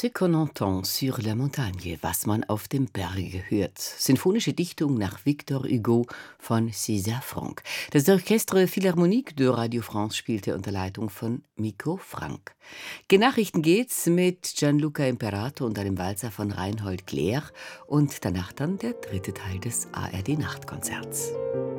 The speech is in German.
Ce qu'on entend sur la montagne, was man auf dem Berge hört. Sinfonische Dichtung nach Victor Hugo von César Franck. Das Orchestre Philharmonique de Radio France spielte unter Leitung von Miko Frank. Genachrichten geht's mit Gianluca Imperato und einem Walzer von Reinhold Kleer und danach dann der dritte Teil des ARD Nachtkonzerts.